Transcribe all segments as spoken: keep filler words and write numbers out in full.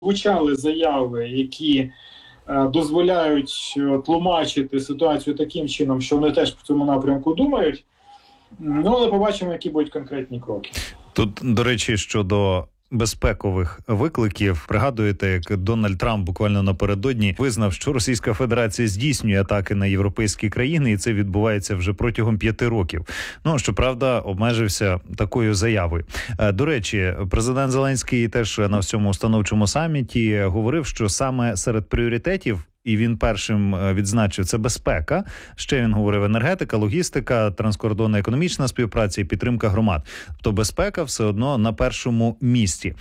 Звучали заяви, які е, дозволяють тлумачити ситуацію таким чином, що вони теж в цьому напрямку думають. Ну, але побачимо, які будуть конкретні кроки. Тут, до речі, щодо безпекових викликів, пригадуєте, як Дональд Трамп буквально напередодні визнав, що Російська Федерація здійснює атаки на європейські країни, і це відбувається вже протягом п'яти років. Ну, щоправда, обмежився такою заявою. До речі, президент Зеленський теж на всьому установчому саміті говорив, що саме серед пріоритетів, і він першим відзначив, це безпека. Ще він говорив енергетика, логістика, транскордонна економічна співпраця і підтримка громад. Тобто безпека все одно на першому місці.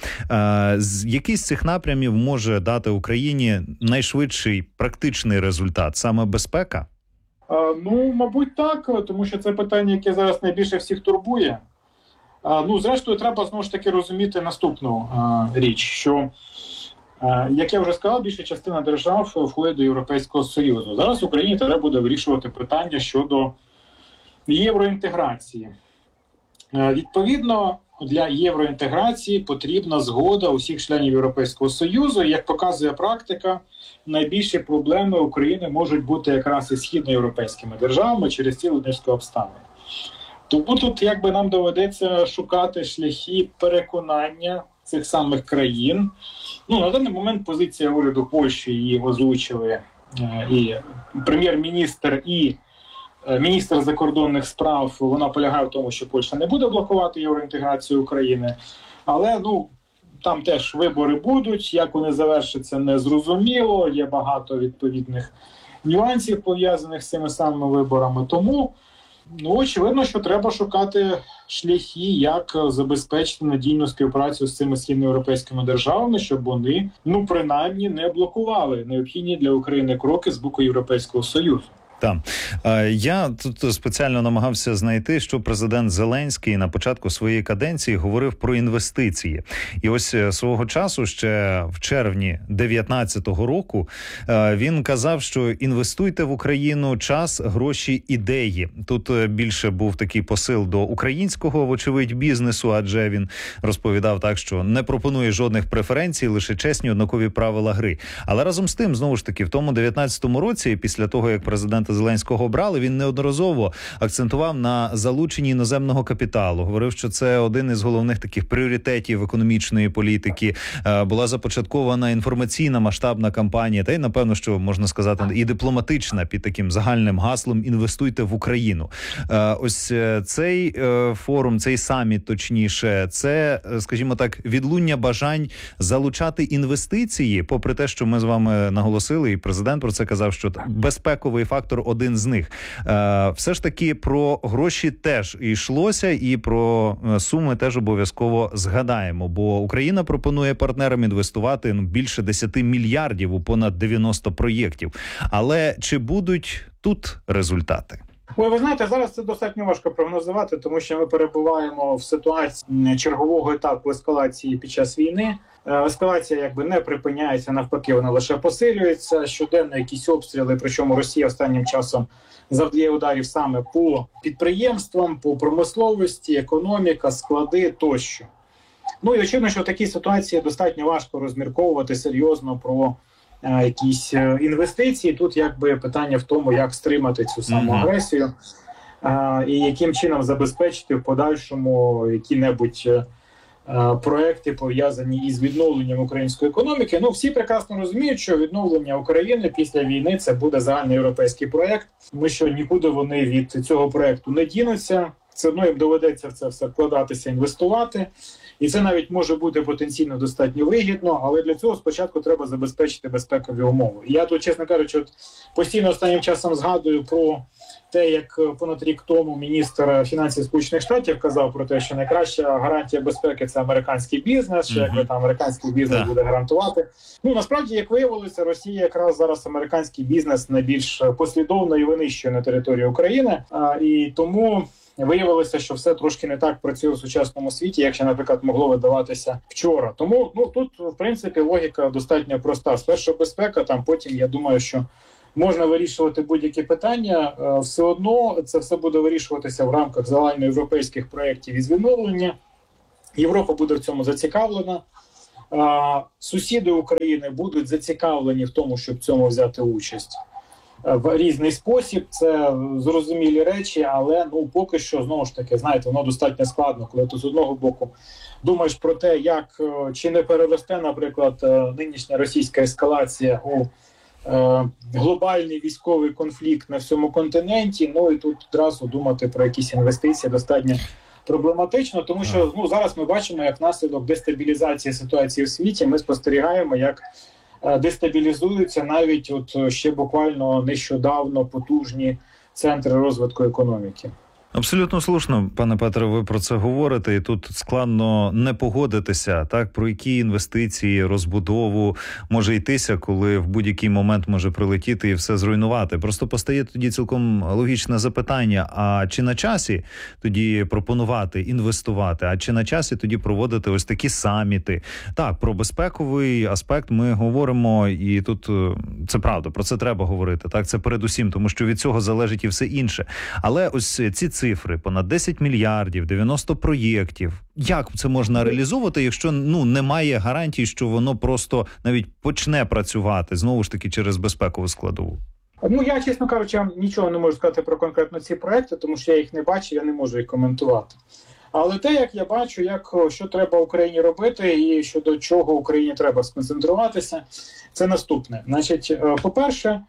Який з цих напрямів може дати Україні найшвидший практичний результат? Саме безпека? Ну, мабуть, так, тому що це питання, яке зараз найбільше всіх турбує. Ну, зрештою, треба знову ж таки розуміти наступну річ, що як я вже сказав, більша частина держав входить до Європейського Союзу. Зараз Україні треба буде вирішувати питання щодо євроінтеграції. Відповідно, для євроінтеграції потрібна згода усіх членів Європейського Союзу. І, як показує практика, найбільші проблеми України можуть бути якраз із східноєвропейськими державами через цілу низку обставин. Тому тут якби нам доведеться шукати шляхи переконання цих самих країн. Ну, на даний момент позиція уряду Польщі, її озвучили і прем'єр-міністр, і міністр закордонних справ. Вона полягає в тому, що Польща не буде блокувати євроінтеграцію України. Але, ну, там теж вибори будуть, як вони завершаться, не зрозуміло. Є багато відповідних нюансів, пов'язаних з цими самими виборами. Тому, ну, очевидно, що треба шукати шляхи, як забезпечити надійну співпрацю з цими східноєвропейськими державами, щоб вони, ну, принаймні, не блокували необхідні для України кроки з боку Європейського Союзу. Так. Я тут спеціально намагався знайти, що президент Зеленський на початку своєї каденції говорив про інвестиції. І ось свого часу, ще в червні дев'ятнадцятого року, він казав, що інвестуйте в Україну час, гроші, ідеї. Тут більше був такий посил до українського, вочевидь, бізнесу, адже він розповідав так, що не пропонує жодних преференцій, лише чесні однакові правила гри. Але разом з тим, знову ж таки, в тому дев'ятнадцятому році, після того, як президент Зеленського обрали, він неодноразово акцентував на залученні іноземного капіталу. Говорив, що це один із головних таких пріоритетів економічної політики. Була започаткована інформаційна масштабна кампанія, та й, напевно, що можна сказати, і дипломатична під таким загальним гаслом «Інвестуйте в Україну». Ось цей форум, цей саміт, точніше, це, скажімо так, відлуння бажань залучати інвестиції, попри те, що ми з вами наголосили, і президент про це казав, що безпековий фактор один з них. Е, все ж таки про гроші теж йшлося, і про суми теж обов'язково згадаємо, бо Україна пропонує партнерам інвестувати ну, більше десяти мільярдів у понад дев'яносто проєктів. Але чи будуть тут результати? Ой, ви знаєте, зараз це достатньо важко прогнозувати, тому що ми перебуваємо в ситуації чергового етапу ескалації під час війни. Ескалація якби не припиняється, навпаки, вона лише посилюється. Щоденно якісь обстріли, причому Росія останнім часом завдає ударів саме по підприємствам, по промисловості, економіка, склади тощо. Ну і очевидно, що в такій ситуації достатньо важко розмірковувати серйозно про а, якісь інвестиції. Тут якби питання в тому, як стримати цю саму агресію а, і яким чином забезпечити в подальшому які-небудь проекти, пов'язані із відновленням української економіки. Ну, всі прекрасно розуміють, що відновлення України після війни – це буде загальноєвропейський проект, тому що нікуди вони від цього проекту не дінуться. Все одно їм доведеться в це все вкладатися, інвестувати. І це навіть може бути потенційно достатньо вигідно, але для цього спочатку треба забезпечити безпекові умови. Я тут, чесно кажучи, от постійно останнім часом згадую про те, як понад рік тому міністр фінансів Сполучених Штатів казав про те, що найкраща гарантія безпеки – це американський бізнес, що якби там американський бізнес буде гарантувати. Ну, насправді, як виявилося, Росія якраз зараз американський бізнес найбільш послідовно і винищує на території України. А, і тому виявилося, що все трошки не так працює в сучасному світі, як ще, наприклад, могло видаватися вчора. Тому ну, тут, в принципі, логіка достатньо проста. Спершу безпека, там потім, я думаю, що можна вирішувати будь-які питання. Все одно це все буде вирішуватися в рамках загальноєвропейських проєктів із відновлення. Європа буде в цьому зацікавлена. Сусіди України будуть зацікавлені в тому, щоб в цьому взяти участь в різний спосіб. Це зрозумілі речі, але ну поки що, знову ж таки, знаєте, воно достатньо складно, коли ти з одного боку думаєш про те, як чи не переросте, наприклад, нинішня російська ескалація у е, глобальний військовий конфлікт на всьому континенті. Ну і тут одразу думати про якісь інвестиції достатньо проблематично, тому що ну зараз ми бачимо, як наслідок дестабілізації ситуації в світі, ми спостерігаємо, як дестабілізуються навіть от ще буквально нещодавно потужні центри розвитку економіки. Абсолютно слушно, пане Петре, ви про це говорите, і тут складно не погодитися, так, про які інвестиції, розбудову може йтися, коли в будь-який момент може прилетіти і все зруйнувати. Просто постає тоді цілком логічне запитання, а чи на часі тоді пропонувати, інвестувати, а чи на часі тоді проводити ось такі саміти? Так, про безпековий аспект ми говоримо, і тут це правда, про це треба говорити, так, це передусім, тому що від цього залежить і все інше. Але ось ці цифри, понад десять мільярдів, дев'яносто проєктів. Як це можна реалізовувати, якщо ну немає гарантій, що воно просто навіть почне працювати, знову ж таки, через безпекову складову? Ну, я, чесно кажучи, нічого не можу сказати про конкретно ці проекти, тому що я їх не бачу, я не можу їх коментувати. Але те, як я бачу, як що треба Україні робити і щодо чого Україні треба сконцентруватися, це наступне. Значить, по-перше,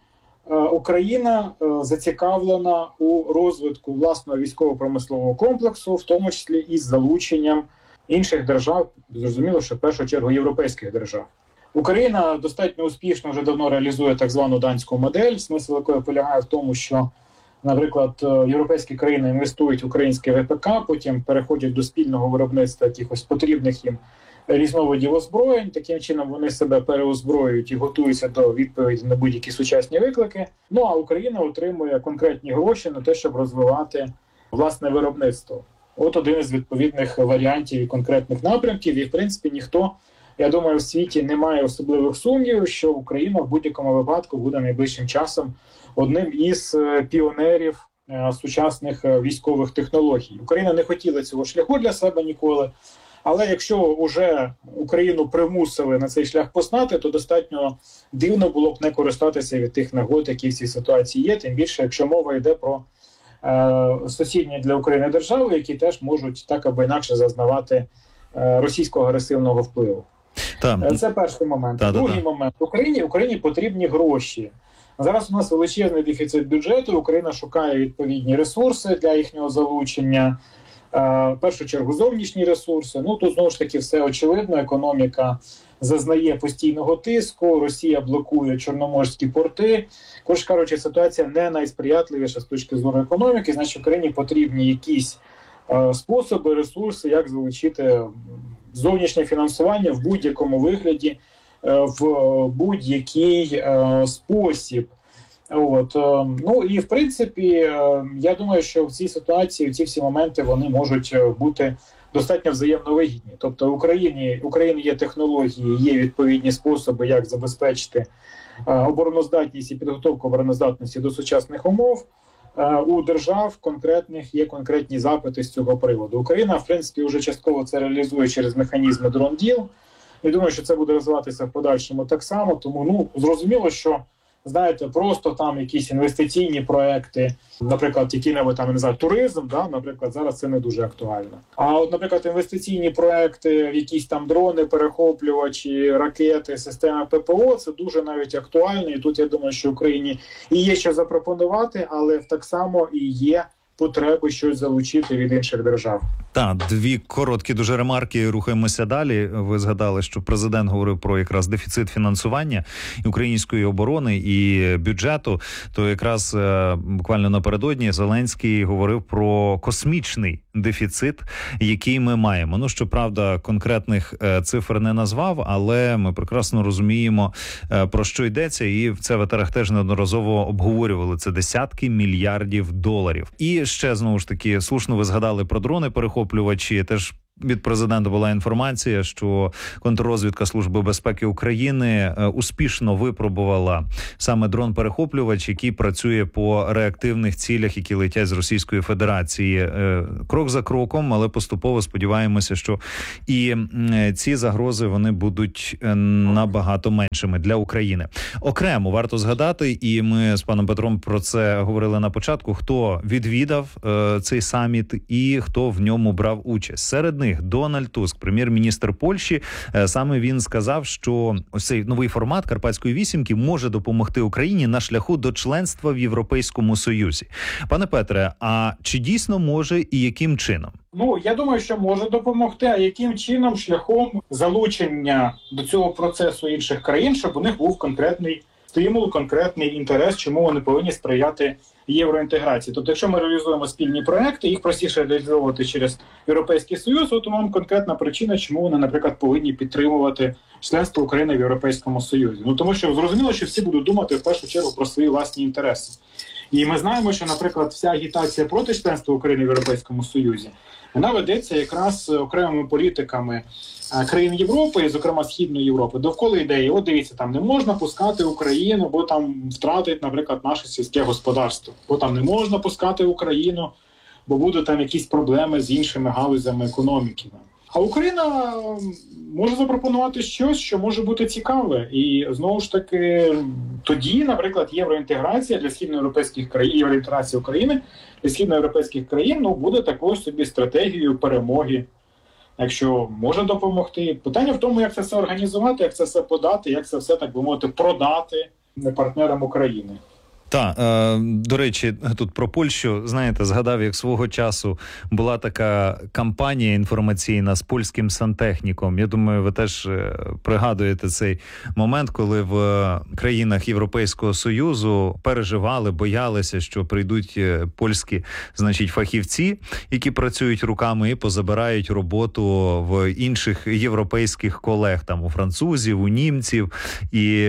Україна зацікавлена у розвитку власного військово-промислового комплексу, в тому числі із залученням інших держав, зрозуміло, що в першу чергу європейських держав. Україна достатньо успішно вже давно реалізує так звану данську модель, смисл якої полягає в тому, що, наприклад, європейські країни інвестують в українське ВПК, потім переходять до спільного виробництва якихось потрібних їм різновидів озброєнь. Таким чином вони себе переозброюють і готуються до відповіді на будь-які сучасні виклики. Ну а Україна отримує конкретні гроші на те, щоб розвивати власне виробництво. От один із відповідних варіантів і конкретних напрямків. І в принципі ніхто, я думаю, в світі не має особливих сумнівів, що Україна в будь-якому випадку буде найближчим часом одним із піонерів сучасних військових технологій. Україна не хотіла цього шляху для себе ніколи. Але якщо вже Україну примусили на цей шлях постати, то достатньо дивно було б не користатися від тих нагод, які в цій ситуації є. Тим більше, якщо мова йде про е, сусідні для України держави, які теж можуть так або інакше зазнавати е, російського агресивного впливу. Та. Це перший момент. Та, Другий та, та. момент. Україні, Україні потрібні гроші. Зараз у нас величезний дефіцит бюджету, Україна шукає відповідні ресурси для їхнього залучення. В першу чергу зовнішні ресурси. Ну тут знову ж таки все очевидно. Економіка зазнає постійного тиску. Росія блокує чорноморські порти. Коротше кажучи, ситуація не найсприятливіша з точки зору економіки. Значить, Україні потрібні якісь е, способи, ресурси, як залучити зовнішнє фінансування в будь-якому вигляді, е, в будь-який е, спосіб. От, ну і в принципі, я думаю, що в цій ситуації ці всі моменти вони можуть бути достатньо взаємно вигідні. Тобто в Україні, в Україні є технології, є відповідні способи, як забезпечити обороноздатність і підготовку обороноздатності до сучасних умов. У держав конкретних є конкретні запити з цього приводу. Україна, в принципі, вже частково це реалізує через механізми дрон-діл. Я думаю, що це буде розвиватися в подальшому так само. Тому ну зрозуміло, що знаєте, просто там якісь інвестиційні проекти, наприклад, які-небудь там, не знаю, туризм, да, наприклад, зараз це не дуже актуально. А от, наприклад, інвестиційні проекти, якісь там дрони, перехоплювачі, ракети, системи ППО, це дуже навіть актуально. І тут, я думаю, що Україні і є що запропонувати, але так само і є потреби щось залучити від інших держав. Так, дві короткі дуже ремарки, рухаємося далі. Ви згадали, що президент говорив про якраз дефіцит фінансування української оборони і бюджету. То якраз е, буквально напередодні Зеленський говорив про космічний дефіцит, який ми маємо. Ну, щоправда, конкретних е, цифр не назвав, але ми прекрасно розуміємо, е, про що йдеться. І в це в етерах теж неодноразово обговорювали. Це десятки мільярдів доларів. І ще, знову ж таки, слушно ви згадали про дрони перехоплювачі. Теж від президента була інформація, що контррозвідка Служби безпеки України успішно випробувала саме дрон-перехоплювач, який працює по реактивних цілях, які летять з Російської Федерації. Крок за кроком, але поступово сподіваємося, що і ці загрози вони будуть набагато меншими для України. Окремо варто згадати, і ми з паном Петром про це говорили на початку, хто відвідав е, цей саміт і хто в ньому брав участь. Серед них Дональд Туск, прем'єр-міністр Польщі. Е, саме він сказав, що ось цей новий формат Карпатської вісімки може допомогти Україні на шляху до членства в Європейському Союзі. Пане Петре, а чи дійсно може і яким чином? Ну, я думаю, що може допомогти, а яким чином? Шляхом залучення до цього процесу інших країн, щоб у них був конкретний стимул, конкретний інтерес, чому вони повинні сприяти євроінтеграції. Тобто, якщо ми реалізуємо спільні проекти, їх простіше реалізовувати через Європейський Союз, от вам конкретна причина, чому вони, наприклад, повинні підтримувати членство України в Європейському Союзі. Ну, тому що зрозуміло, що всі будуть думати в першу чергу про свої власні інтереси. І ми знаємо, що, наприклад, вся агітація проти членства України в Європейському Союзі, вона ведеться якраз окремими політиками країн Європи, зокрема Східної Європи, довкола ідеї, от дивіться, там не можна пускати Україну, бо там втратить, наприклад, наше сільське господарство, бо там не можна пускати Україну, бо будуть там якісь проблеми з іншими галузями економіки. А Україна може запропонувати щось, що може бути цікаве. І, знову ж таки, тоді, наприклад, євроінтеграція для східноєвропейських країн, євроінтеграція України для східноєвропейських країн, ну, буде такою собі стратегією перемоги, якщо може допомогти. Питання в тому, як це все організувати, як це все подати, як це все, так би мовити, продати партнерам України. Так, е, до речі, тут про Польщу, знаєте, згадав, як свого часу була така кампанія інформаційна з польським сантехніком. Я думаю, ви теж пригадуєте цей момент, коли в країнах Європейського Союзу переживали, боялися, що прийдуть польські, значить, фахівці, які працюють руками і позабирають роботу в інших європейських колег, там у французів, у німців. І,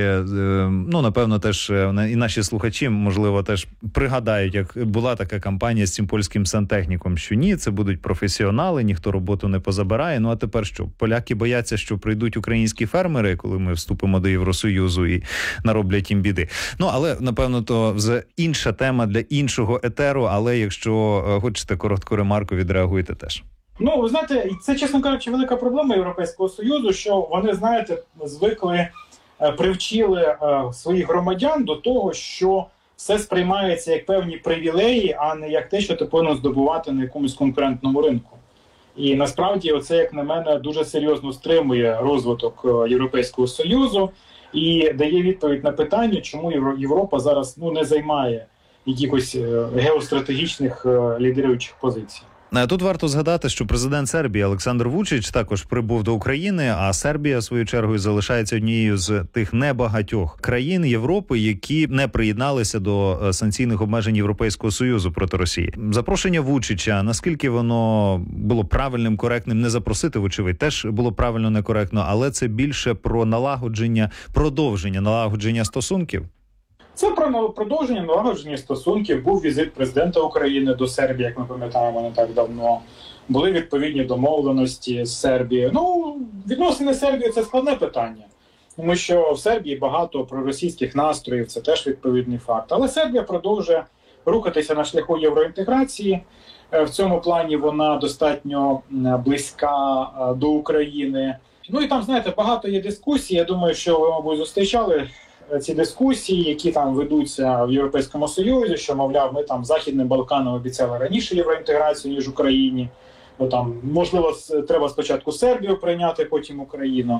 ну, напевно, теж і наші слухачі можливо, теж пригадають, як була така кампанія з цим польським сантехніком, що ні, це будуть професіонали, ніхто роботу не позабирає. Ну, а тепер що? Поляки бояться, що прийдуть українські фермери, коли ми вступимо до Євросоюзу і нароблять їм біди. Ну, але, напевно, то вже інша тема для іншого етеру, але якщо хочете коротку ремарку, відреагуйте теж. Ну, ви знаєте, це, чесно кажучи, велика проблема Європейського Союзу, що вони, знаєте, звикли, привчили е, своїх громадян до того, що все сприймається як певні привілеї, а не як те, що ти повинен здобувати на якомусь конкурентному ринку. І насправді оце, як на мене, дуже серйозно стримує розвиток Європейського Союзу і дає відповідь на питання, чому Європа зараз ну, не займає якихось геостратегічних лідируючих позицій. Тут варто згадати, що президент Сербії Олександр Вучич також прибув до України, а Сербія, своєю чергою, залишається однією з тих небагатьох країн Європи, які не приєдналися до санкційних обмежень Європейського Союзу проти Росії. Запрошення Вучича, наскільки воно було правильним, коректним, не запросити, вочевидь, теж було правильно, некоректно, але це більше про налагодження, продовження налагодження стосунків? Це про продовження налагодження стосунків. Був візит президента України до Сербії, як ми пам'ятаємо, не так давно. Були відповідні домовленості з Сербією. Ну, відносини Сербії – це складне питання. Тому що в Сербії багато проросійських настроїв, це теж відповідний факт. Але Сербія продовжує рухатися на шляху євроінтеграції. В цьому плані вона достатньо близька до України. Ну і там, знаєте, багато є дискусій. Я думаю, що ви, мабуть, зустрічали ці дискусії, які там ведуться в Європейському Союзі, що, мовляв, ми там Західним Балканам обіцяли раніше євроінтеграцію, ніж Україні. Бо там, можливо, треба спочатку Сербію прийняти, потім Україну.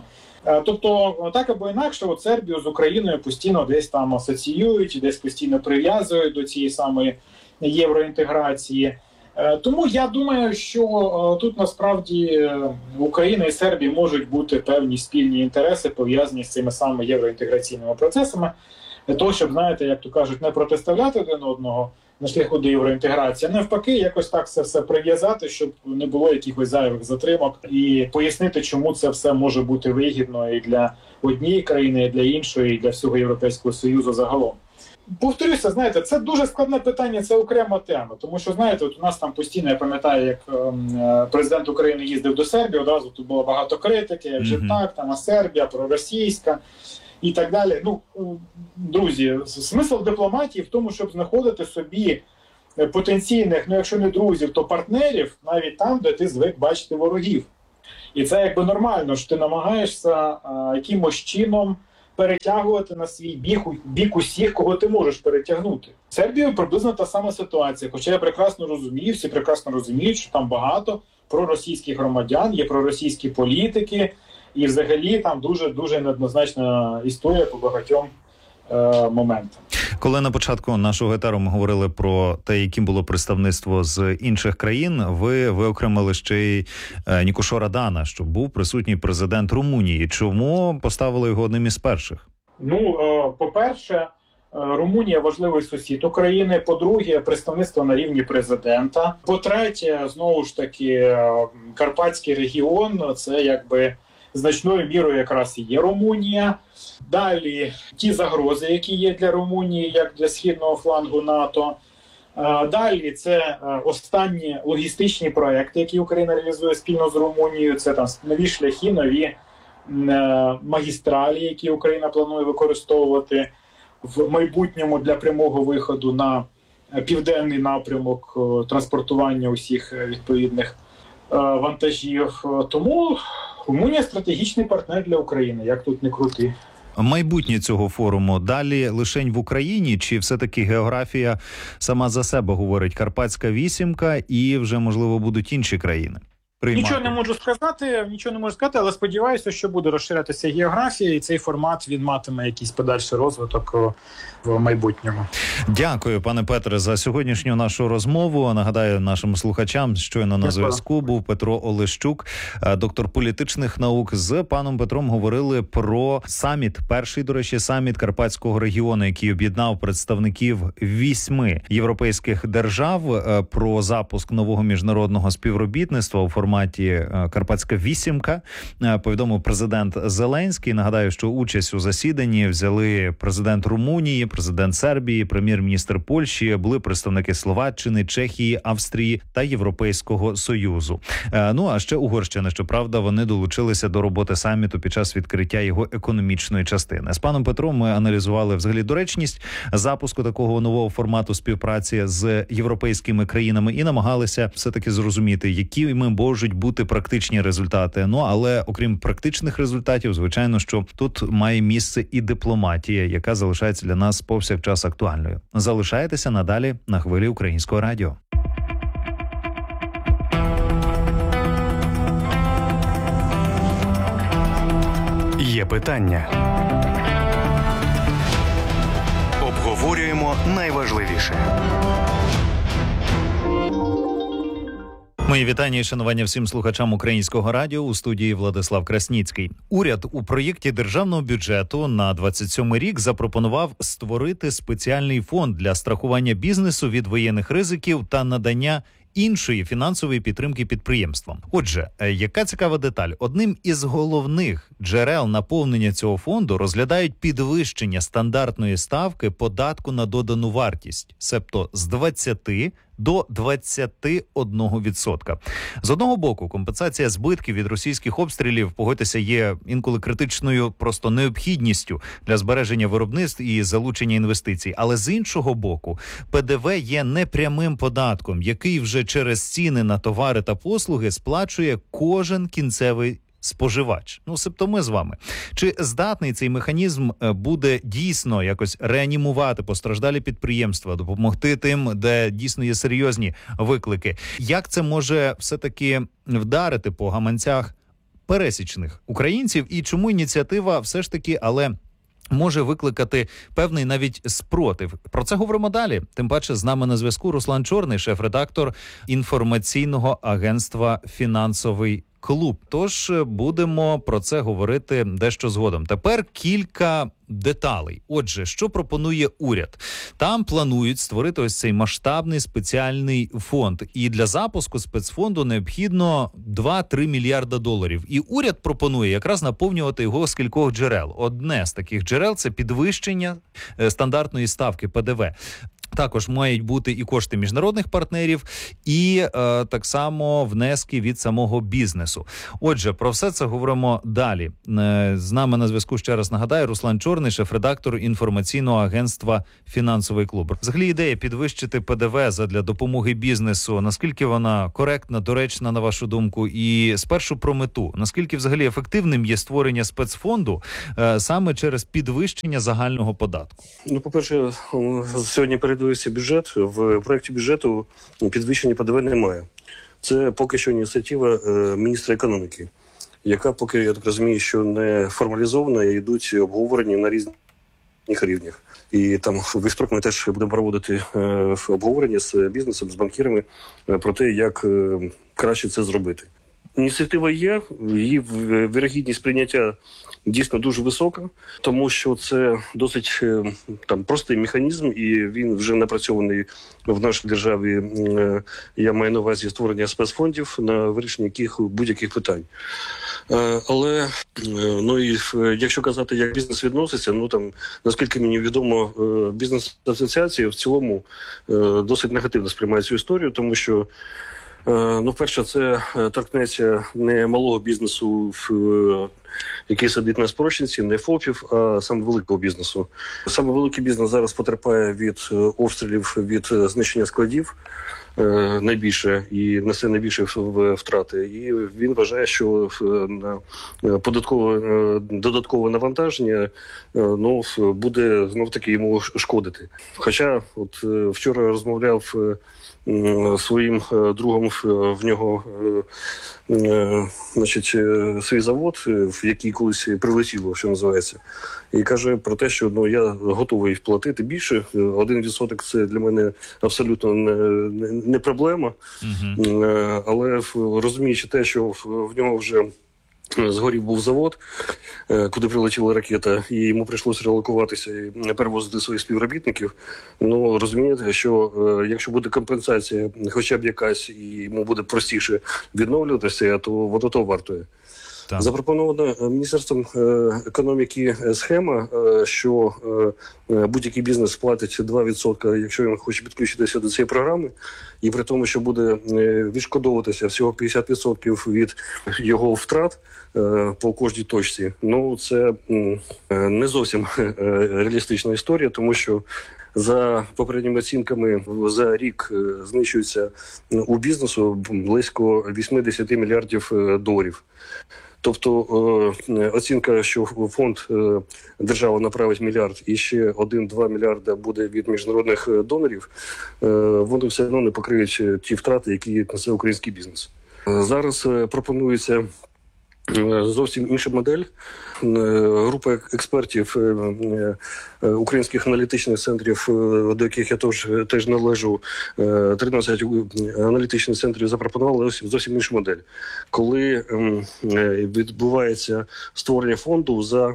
Тобто, так або інакше, от Сербію з Україною постійно десь там асоціюють, десь постійно прив'язують до цієї самої євроінтеграції. Тому я думаю, що тут насправді Україна і Сербія можуть бути певні спільні інтереси, пов'язані з цими самими євроінтеграційними процесами, для того, щоб, знаєте, як то кажуть, не протиставляти один одного на шляху до євроінтеграції, а навпаки, якось так це все прив'язати, щоб не було якихось зайвих затримок, і пояснити, чому це все може бути вигідно і для однієї країни, і для іншої, і для всього Європейського Союзу загалом. Повторюся, знаєте, це дуже складне питання, це окрема тема. Тому що, знаєте, от у нас там постійно, я пам'ятаю, як е, президент України їздив до Сербії, одразу тут було багато критики, вже mm-hmm. так, там, а Сербія, проросійська і так далі. Ну, друзі, смисл дипломатії в тому, щоб знаходити собі потенційних, ну якщо не друзів, то партнерів, навіть там, де ти звик бачити ворогів. І це якби нормально, що ти намагаєшся а, якимось чином перетягувати на свій бік, бік усіх, кого ти можеш перетягнути. Сербія приблизно та сама ситуація, хоча я прекрасно розумію, всі прекрасно розуміють, що там багато проросійських громадян, є проросійські політики, і взагалі там дуже-дуже неоднозначна історія по багатьом е, моментам. Коли на початку нашого етеру ми говорили про те, яким було представництво з інших країн, ви виокремили ще й Нікошо Радана, що був присутній президент Румунії. Чому поставили його одним із перших? Ну, по-перше, Румунія важливий сусід України. По-друге, представництво на рівні президента. По-третє, знову ж таки, Карпатський регіон – це якби значною мірою якраз і є Румунія. Далі ті загрози, які є для Румунії, як для східного флангу НАТО. Далі це останні логістичні проекти, які Україна реалізує спільно з Румунією. Це там нові шляхи, нові магістралі, які Україна планує використовувати в майбутньому для прямого виходу на південний напрямок транспортування усіх відповідних вантажів. Тому Румунія – стратегічний партнер для України, як тут не крути. Майбутнє цього форуму далі лишень в Україні, чи все-таки географія сама за себе говорить? Карпатська вісімка і вже, можливо, будуть інші країни? Приймати. Нічого не можу сказати, нічого не можу сказати, але сподіваюся, що буде розширятися географія, і цей формат, він матиме якийсь подальший розвиток в майбутньому. Дякую, пане Петре, за сьогоднішню нашу розмову. Нагадаю нашим слухачам, щойно на зв'язку був Петро Олещук, доктор політичних наук. З паном Петром говорили про саміт, перший, до речі, саміт Карпатського регіону, який об'єднав представників вісьми європейських держав, про запуск нового міжнародного співробітництва у форматі Карпатська вісімка, повідомив президент Зеленський. Нагадаю, що участь у засіданні взяли президент Румунії, президент Сербії, прем'єр-міністр Польщі, були представники Словаччини, Чехії, Австрії та Європейського Союзу. Ну, а ще Угорщина, щоправда, вони долучилися до роботи саміту під час відкриття його економічної частини. З паном Петром ми аналізували взагалі доречність запуску такого нового формату співпраці з європейськими країнами і намагалися все-таки зрозуміти, які ми можуть бути практичні результати. Ну, але окрім практичних результатів, звичайно, що тут має місце і дипломатія, яка залишається для нас повсякчас актуальною. Залишайтеся надалі на хвилі Українського радіо. Є питання. Обговорюємо найважливіше. Мої вітання і шанування всім слухачам Українського радіо. У студії Владислав Красніцький. Уряд у проєкті державного бюджету на двадцять сьомий рік запропонував створити спеціальний фонд для страхування бізнесу від воєнних ризиків та надання іншої фінансової підтримки підприємствам. Отже, яка цікава деталь? Одним із головних джерел наповнення цього фонду розглядають підвищення стандартної ставки податку на додану вартість, себто з двадцяти до двадцяти одного відсотка. З одного боку, компенсація збитків від російських обстрілів, погодьтеся, є інколи критичною просто необхідністю для збереження виробництв і залучення інвестицій. Але з іншого боку, ПДВ є непрямим податком, який вже через ціни на товари та послуги сплачує кожен кінцевий споживач. Ну, себто ми з вами. Чи здатний цей механізм буде дійсно якось реанімувати постраждалі підприємства, допомогти тим, де дійсно є серйозні виклики? Як це може все-таки вдарити по гаманцях пересічних українців? І чому ініціатива все ж таки, але може викликати певний навіть спротив? Про це говоримо далі. Тим паче з нами на зв'язку Руслан Чорний, шеф-редактор інформаційного агентства «Фінансовий клуб. Тож будемо про це говорити дещо згодом. Тепер кілька деталей. Отже, що пропонує уряд? Там планують створити ось цей масштабний спеціальний фонд. І для запуску спецфонду необхідно два-три мільярда доларів. І уряд пропонує якраз наповнювати його з кількох джерел. Одне з таких джерел – це підвищення стандартної ставки Пе Де Ве. Також мають бути і кошти міжнародних партнерів, і е, так само внески від самого бізнесу. Отже, про все це говоримо далі. Е, з нами на зв'язку, ще раз нагадаю, Руслан Чорний, шеф-редактор інформаційного агентства «Фінансовий клуб». Взагалі ідея підвищити Пе Де Ве задля допомоги бізнесу, наскільки вона коректна, доречна, на вашу думку? І спершу про мету. Наскільки взагалі ефективним є створення спецфонду е, саме через підвищення загального податку? Ну, по-перше, сьогодні перед бюджет. В проєкті бюджету підвищення Пе Де Ве немає. Це поки що ініціатива е, міністра економіки, яка поки, я так розумію, що не формалізована, і йдуть обговорення на різних рівнях. І там в вівторок ми теж будемо проводити е, обговорення з бізнесом, з банкірами е, про те, як е, краще це зробити. Ініціатива є, її вірогідність прийняття дійсно дуже висока, тому що це досить там простий механізм, і він вже напрацьований в нашій державі. Я маю на увазі створення спецфондів на вирішення яких будь-яких питань. Але ну і якщо казати, як бізнес відноситься, ну там наскільки мені відомо, бізнес-асоціації в цілому досить негативно сприймають цю історію, тому що ну, вперше, це торкнеться не малого бізнесу, який сидить на спрощенці, не ФОПів, а саме великого бізнесу. Саме великий бізнес зараз потерпає від обстрілів, від знищення складів найбільше і несе найбільше втрати. І він вважає, що на податкове додаткове навантаження ну, буде знов-таки йому шкодити. Хоча от вчора розмовляв своїм другом, в нього значить, свій завод, в який колись прилетіло, що називається, і каже про те, що ну, я готовий платити більше. Один відсоток – це для мене абсолютно не, не, не проблема. Uh-huh. Але розуміючи те, що в нього вже згорів був завод, куди прилетіла ракета, і йому прийшлося релокуватися і перевозити своїх співробітників. Ну, розумієте, що якщо буде компенсація хоча б якась, і йому буде простіше відновлюватися, то воно то вартує. Так. Запропонована Міністерством економіки схема, що будь-який бізнес платить два відсотки, якщо він хоче підключитися до цієї програми, і при тому, що буде відшкодовуватися всього п'ятдесят відсотків від його втрат по кожній точці. Ну, це не зовсім реалістична історія, тому що за попередніми оцінками за рік знищується у бізнесу близько вісімдесят мільярдів доларів. Тобто оцінка, що фонд держава направить мільярд і ще один-два мільярда буде від міжнародних донорів, вони все одно не покриють ті втрати, які несе український бізнес. Зараз пропонується зовсім інша модель. Група експертів українських аналітичних центрів, до яких я теж, теж належу, тринадцять аналітичних центрів запропонували зовсім іншу модель. Коли відбувається створення фонду за,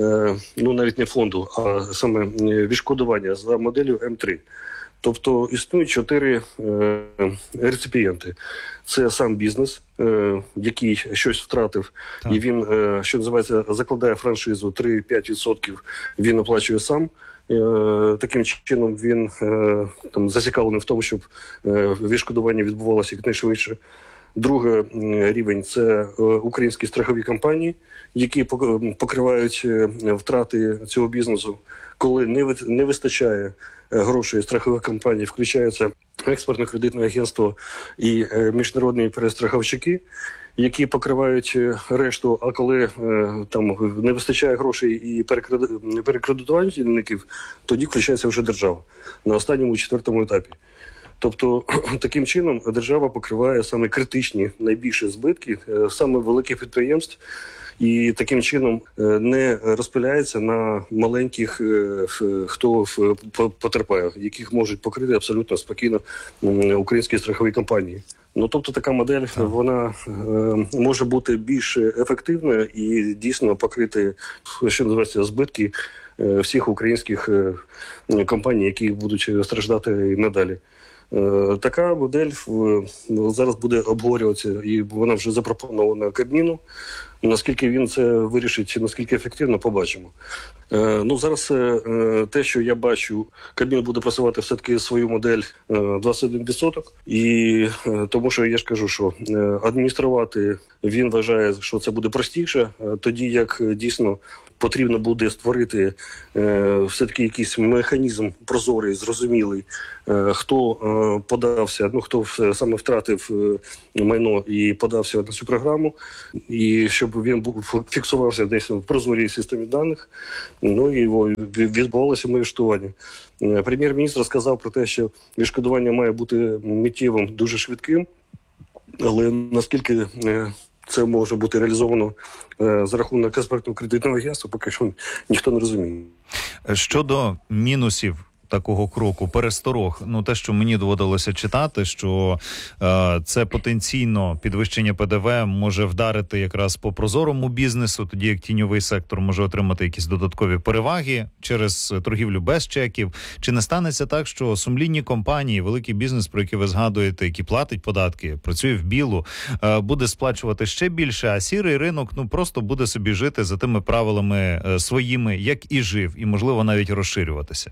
ну навіть не фонду, а саме відшкодування за моделлю Ем три. Тобто існують чотири е, реципієнти. Це сам бізнес, е, який щось втратив, так. І він, е, що називається, закладає франшизу три-п'ять відсотків, він оплачує сам. Е, таким чином він е, там, зацікавлений в тому, щоб е, відшкодування відбувалося якнайшвидше. Другий рівень – це українські страхові компанії, які покривають втрати цього бізнесу. Коли не вистачає грошей страхових компаній, включаються експортно-кредитне агентство і міжнародні перестраховщики, які покривають решту, а коли там не вистачає грошей і перекредитувальників, тоді включається вже держава на останньому четвертому етапі. Тобто, таким чином держава покриває саме критичні найбільші збитки е, саме великих підприємств, і таким чином не розпиляється на маленьких, хто потерпає, яких можуть покрити абсолютно спокійно українські страхові компанії. Ну, тобто така модель, вона е, може бути більш ефективною і дійсно покрити, що називається, збитки е, всіх українських е, компаній, які будуть страждати і надалі. Е, така модель е, зараз буде обговорюватися, і вона вже запропонована Кабміну. Наскільки він це вирішить, наскільки ефективно, побачимо. Е, ну, зараз е, те, що я бачу, Кабмін буде просувати все-таки свою модель е, двадцять один відсоток. І е, тому що я ж кажу, що е, адмініструвати він вважає, що це буде простіше, е, тоді як е, дійсно потрібно буде створити е, все-таки якийсь механізм прозорий, зрозумілий, е, хто е, подався, ну, хто саме втратив е, майно і подався на цю програму, і щоб він був фіксувався десь в прозорій системі даних, ну і відбувалося арештування. Прем'єр-міністр сказав про те, що відшкодування має бути миттєвим, дуже швидким, але наскільки це може бути реалізовано за рахунок експертного кредитного агентства, поки що ніхто не розуміє. Щодо мінусів такого кроку, пересторог, ну те, що мені доводилося читати, що е, це потенційно підвищення Пе Де Ве може вдарити якраз по прозорому бізнесу, тоді як тіньовий сектор може отримати якісь додаткові переваги через торгівлю без чеків. Чи не станеться так, що сумлінні компанії, великий бізнес, про який ви згадуєте, який платить податки, працює в білу, е, буде сплачувати ще більше, а сірий ринок ну просто буде собі жити за тими правилами е, своїми, як і жив, і можливо навіть розширюватися?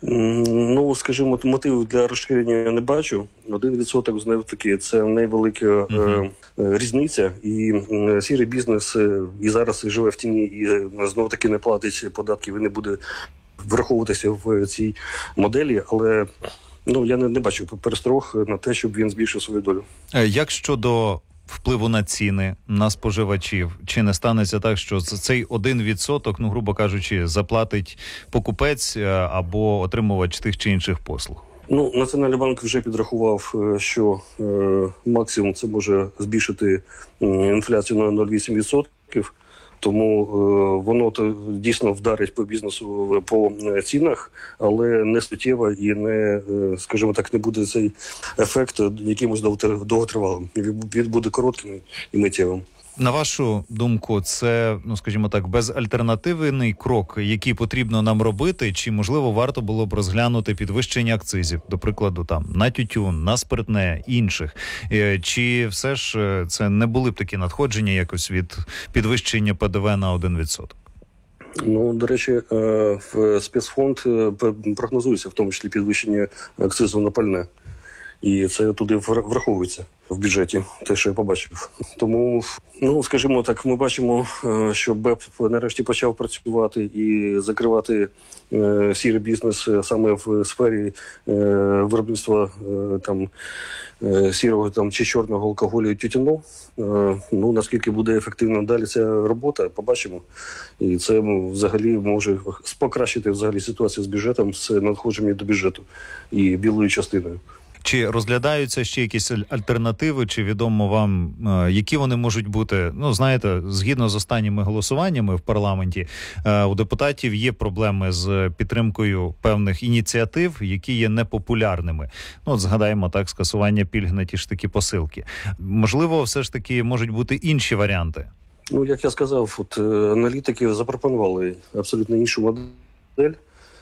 Ну, скажімо, мотивів для розширення я не бачу. Один відсоток, знову таки, це невелика uh-huh. е, різниця. І е, сірий бізнес е, і зараз живе в тіні, і е, знову таки не платить податків і не буде враховуватися в цій моделі. Але ну, я не, не бачу пересторог на те, щоб він збільшив свою долю. Як щодо впливу на ціни, на споживачів? Чи не станеться так, що цей один відсоток, ну, грубо кажучи, заплатить покупець або отримувач тих чи інших послуг? Ну, Національний банк вже підрахував, що е, максимум це може збільшити е, інфляцію на нуль цілих вісім десятих відсотка. Тому е, воно то дійсно вдарить по бізнесу по цінах, але не суттєво і не, е, скажімо так, не буде цей ефект якимось довготривалим. Він буде коротким і миттєвим. На вашу думку, це, ну, скажімо так, безальтернативний крок, який потрібно нам робити, чи, можливо, варто було б розглянути підвищення акцизів, до прикладу, там, на тютюн, на спиртне, інших? Чи все ж це не були б такі надходження якось від підвищення Пе Де Ве на один відсоток? Ну, до речі, в спецфонд прогнозується, в тому числі, підвищення акцизу на пальне. І це туди враховується в бюджеті, те, що я побачив. Тому, ну, скажімо так, ми бачимо, що БЕП нарешті почав працювати і закривати е, сірий бізнес саме в сфері е, виробництва е, там, е, сірого там, чи чорного алкоголю і тютюну. Е, ну, наскільки буде ефективна далі ця робота, побачимо. І це взагалі може покращити взагалі ситуацію з бюджетом, з надходженням до бюджету і білою частиною. Чи розглядаються ще якісь альтернативи, чи відомо вам, які вони можуть бути? Ну, знаєте, згідно з останніми голосуваннями в парламенті, у депутатів є проблеми з підтримкою певних ініціатив, які є непопулярними. Ну, от згадаємо так, скасування пільг на ті ж такі посилки. Можливо, все ж таки можуть бути інші варіанти? Ну, як я сказав, от аналітики запропонували абсолютно іншу модель.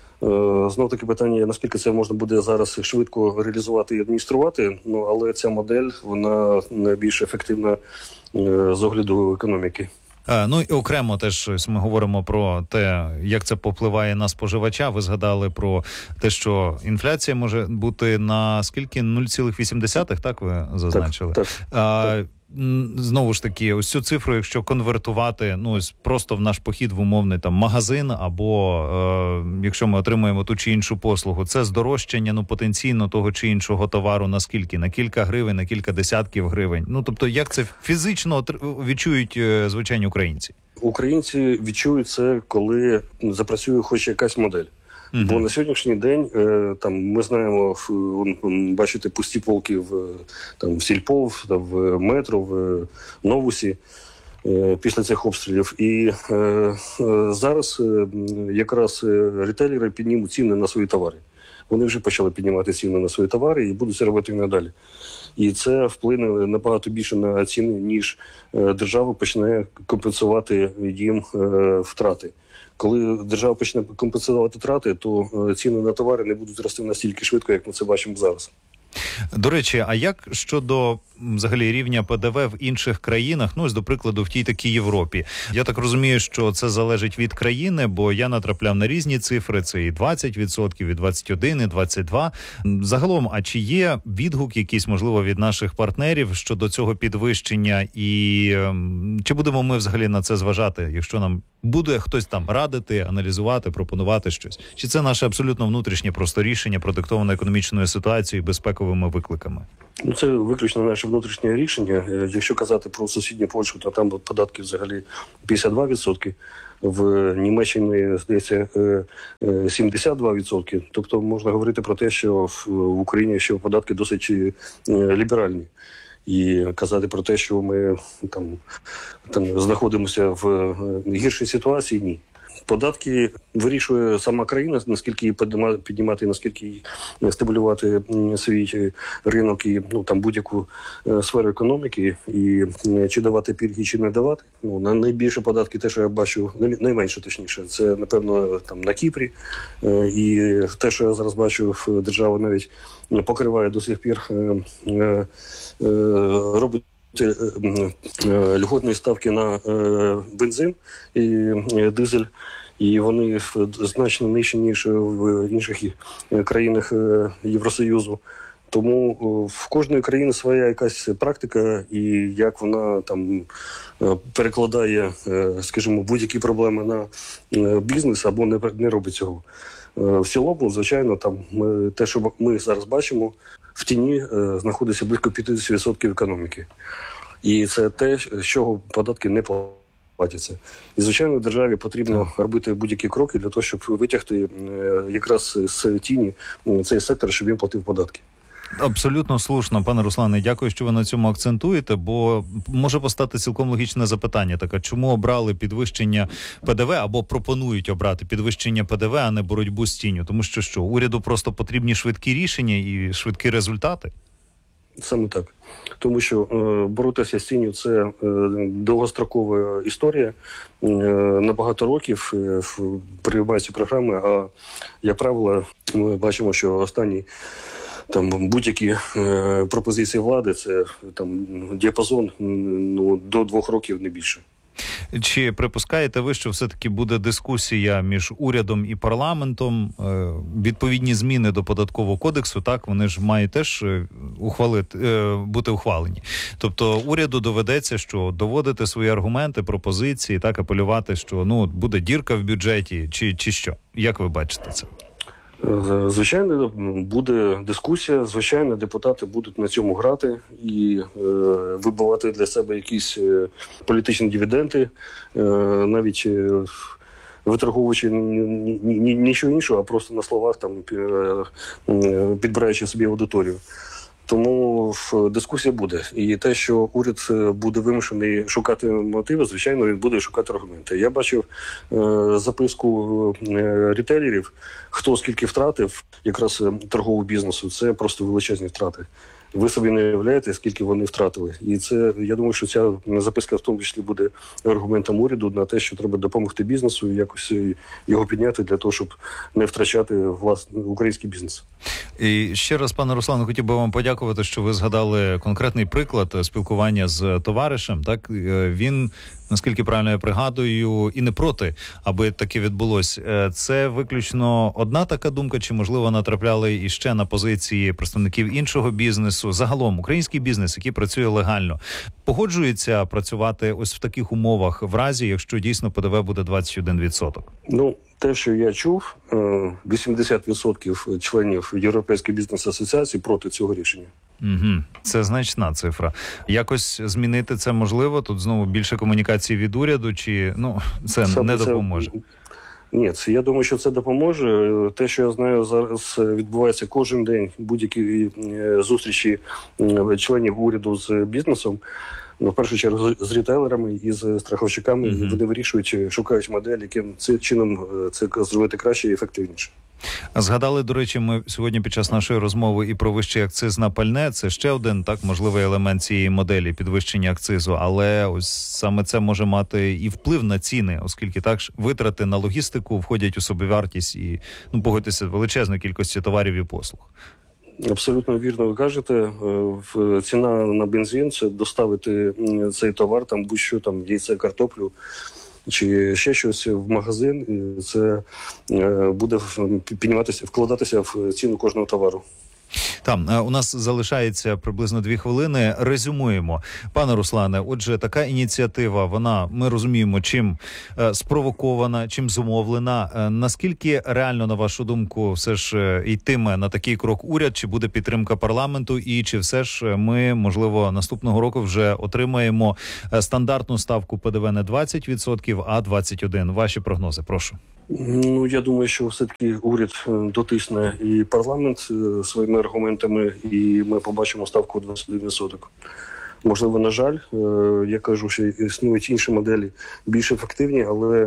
Знов таки питання, наскільки це можна буде зараз швидко реалізувати і адмініструвати, ну, але ця модель, вона найбільш ефективна з огляду економіки. А, ну і окремо теж ми говоримо про те, як це попливає на споживача. Ви згадали про те, що інфляція може бути на скільки? нуль цілих вісім десятих, так ви зазначили? Так, так, а, так. Знову ж таки, ось цю цифру, якщо конвертувати, ну ось просто в наш похід в умовний там магазин, або е, якщо ми отримуємо ту чи іншу послугу, це здорожчання, ну потенційно того чи іншого товару на скільки? На кілька гривень, на кілька десятків гривень. Ну тобто, як це фізично відчують е, звичайні українці? Українці відчують це, коли запрацює хоч якась модель. Mm-hmm. Бо на сьогоднішній день е, там ми знаємо, в, бачите, пусті полки в, там, в Сільпо, там, в метро, в Новусі е, після цих обстрілів. І е, е, зараз е, якраз ретейлери піднімуть ціни на свої товари. Вони вже почали піднімати ціни на свої товари і будуть це робити і надалі. І це вплине набагато більше на ціни, ніж е, держава почне компенсувати їм е, втрати. Коли держава почне компенсувати втрати, то е, ціни на товари не будуть рости настільки швидко, як ми це бачимо зараз. До речі, а як щодо взагалі рівня ПДВ в інших країнах, ну, ось, до прикладу, в тій такій Європі? Я так розумію, що це залежить від країни, бо я натрапляв на різні цифри, це і двадцять відсотків, і двадцять один відсоток, і двадцять два відсотки. Загалом, а чи є відгук якийсь, можливо, від наших партнерів щодо цього підвищення, і чи будемо ми взагалі на це зважати, якщо нам буде хтось там радити, аналізувати, пропонувати щось? Чи це наше абсолютно внутрішнє просто рішення, продиктоване економічною ситуацією і безпековими викликами? Ну, це виключно наше внутрішнє рішення. Якщо казати про сусідню Польщу, то там податки взагалі п'ятдесят два відсотки. В Німеччині, здається, сімдесят два відсотки. Тобто можна говорити про те, що в Україні ще податки досить ліберальні. І казати про те, що ми там, там знаходимося в гіршій ситуації, ні. Податки вирішує сама країна, наскільки її піднімати, наскільки її стимулювати свій ринок і ну, там, будь-яку сферу економіки, і чи давати пільги, чи не давати. Ну, на найбільше податки, те, що я бачу, найменше точніше, це, напевно, там, на Кіпрі. І те, що я зараз бачу, держава навіть покриває до сих пір, робить льготні ставки на бензин і дизель, і вони значно нижчі, ніж в інших країнах Євросоюзу. Тому в кожної країни своя якась практика, і як вона там перекладає, скажімо, будь-які проблеми на бізнес або не, не робить цього. В цілому, звичайно, там ми, те, що ми зараз бачимо, в тіні знаходиться близько п'ятдесят відсотків економіки. І це те, з чого податки не платяться. І, звичайно, державі потрібно робити будь-які кроки для того, щоб витягти якраз з тіні цей сектор, щоб він платив податки. Абсолютно слушно, пане Руслане, дякую, що ви на цьому акцентуєте, бо може постати цілком логічне запитання таке, чому обрали підвищення ПДВ або пропонують обрати підвищення ПДВ, а не боротьбу з тінню? Тому що що, уряду просто потрібні швидкі рішення і швидкі результати? Саме так. Тому що е, боротися з тінню – це е, довгострокова історія, е, на багато років е, приймаються програми, а, як правило, ми бачимо, що останні там будь-які е, пропозиції влади – це там діапазон ну, до двох років, не більше. Чи припускаєте ви, що все-таки буде дискусія між урядом і парламентом? Відповідні зміни до податкового кодексу, так, вони ж мають теж ухвалити, бути ухвалені. Тобто уряду доведеться, що доводити свої аргументи, пропозиції, так, апелювати, що ну буде дірка в бюджеті, чи, чи що? Як ви бачите це? Звичайно, буде дискусія, звичайно, депутати будуть на цьому грати і е, вибивати для себе якісь е, політичні дивіденди, е, навіть е, виторговуючи нічого іншого, а просто на словах там е, підбираючи собі аудиторію. Тому дискусія буде. І те, що уряд буде вимушений шукати мотиви, звичайно, він буде шукати аргументи. Я бачив е, записку е, рітейлерів, хто скільки втратив якраз торгового бізнесу. Це просто величезні втрати. Ви собі не уявляєте, скільки вони втратили. І це, я думаю, що ця записка в тому числі буде аргументом уряду на те, що треба допомогти бізнесу і якось його підняти для того, щоб не втрачати власний український бізнес. І ще раз, пане Руслане, хотів би вам подякувати, що ви згадали конкретний приклад спілкування з товаришем. Так, він, наскільки правильно я пригадую, і не проти, аби таке відбулось. Це виключно одна така думка, чи, можливо, натрапляли іще на позиції представників іншого бізнесу? Загалом, український бізнес, який працює легально, погоджується працювати ось в таких умовах в разі, якщо дійсно ПДВ буде двадцять один відсоток? Ну, те, що я чув, вісімдесят відсотків членів Європейської бізнес-асоціації проти цього рішення. Угу. Це значна цифра. Якось змінити це можливо? Тут знову більше комунікації від уряду, чи ну це Саме не допоможе? Це, Ні, це, я думаю, що це допоможе. Те, що я знаю, зараз відбувається кожен день будь-які е, зустрічі е, членів уряду з бізнесом. Ну, в першу чергу з рітейлерами і з страховщиками. Mm-hmm. Вони вирішують, шукають модель, яким цим чином це зробити краще і ефективніше. Згадали, до речі, ми сьогодні під час нашої розмови і про вищий акциз на пальне. Це ще один так можливий елемент цієї моделі підвищення акцизу. Але ось саме це може мати і вплив на ціни, оскільки так витрати на логістику входять у собівартість і, ну, погодьтеся, величезної кількості товарів і послуг. Абсолютно вірно ви кажете. Ціна на бензин – це доставити цей товар, там будь-що, там яйце, картоплю чи ще щось в магазин. І це буде підніматися, вкладатися в ціну кожного товару. Там у нас залишається приблизно дві хвилини. Резюмуємо. Пане Руслане, отже, така ініціатива, вона, ми розуміємо, чим е, спровокована, чим зумовлена. Е, наскільки реально, на вашу думку, все ж е, йтиме на такий крок уряд, чи буде підтримка парламенту, і чи все ж ми, можливо, наступного року вже отримаємо е, стандартну ставку ПДВ не двадцять відсотків, а двадцять один відсоток? Ваші прогнози, прошу. Ну, я думаю, що все-таки уряд дотисне і парламент своїми аргументами, і ми побачимо ставку двадцять один відсоток. Можливо, на жаль, я кажу, що існують інші моделі більш ефективні, але,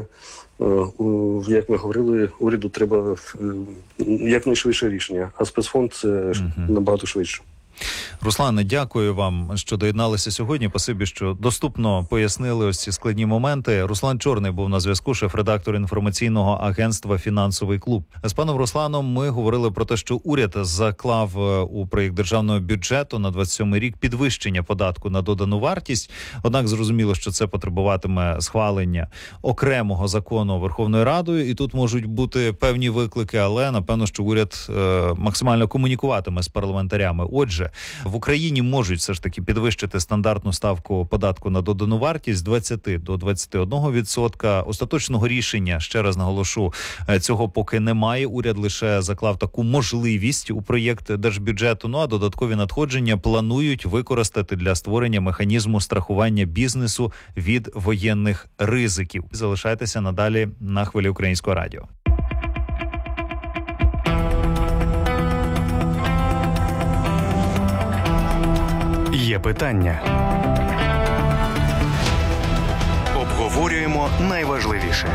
як ми говорили, уряду треба якнайшвидше рішення, а спецфонд – це mm-hmm. набагато швидше. Руслане, дякую вам, що доєдналися сьогодні. Спасибі, що доступно пояснили ось ці складні моменти. Руслан Чорний був на зв'язку, шеф-редактор інформаційного агентства «Фінансовий клуб». З паном Русланом ми говорили про те, що уряд заклав у проєкт державного бюджету на двадцять сьомий рік підвищення податку на додану вартість. Однак зрозуміло, що це потребуватиме схвалення окремого закону Верховною Радою. І тут можуть бути певні виклики, але напевно, що уряд е, максимально комунікуватиме з парламентарями. Отже, в Україні можуть все ж таки підвищити стандартну ставку податку на додану вартість з двадцяти до двадцяти одного відсотка. Остаточного рішення, ще раз наголошу, цього поки немає. Уряд лише заклав таку можливість у проєкт держбюджету. Ну а додаткові надходження планують використати для створення механізму страхування бізнесу від воєнних ризиків. Залишайтеся надалі на хвилі Українського радіо. Є питання. Обговорюємо найважливіше.